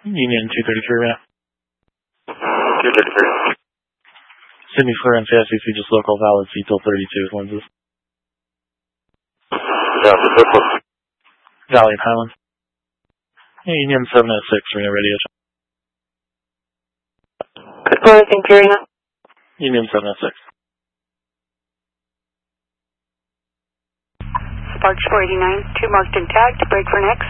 Union 233, man. 233. Sydney Fleur and CICC, just local, valid C till 32 lenses. Down to Brooklyn. Valiant Highlands. Union 706, Reno Radio. Good morning, Imperial. Union 706. Sparks 489, 2 marked and tagged, break for next.